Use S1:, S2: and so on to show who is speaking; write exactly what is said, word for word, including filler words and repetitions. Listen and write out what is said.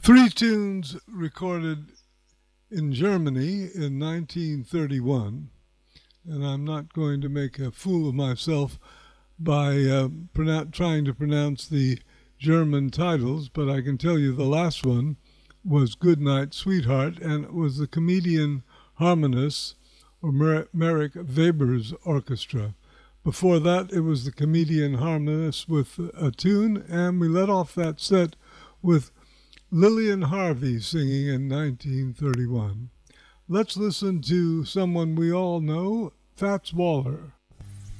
S1: Three tunes recorded in Germany in nineteen thirty-one, and I'm not going to make a fool of myself by uh, pronou- trying to pronounce the German titles, but I can tell you the last one was Good Night, Sweetheart, and it was the comedian harmonists or Mer- Merrick Weber's orchestra. Before that, it was the comedian harmonists with a tune, and we let off that set with Lillian Harvey singing in nineteen thirty-one. Let's listen to someone we all know, Fats Waller.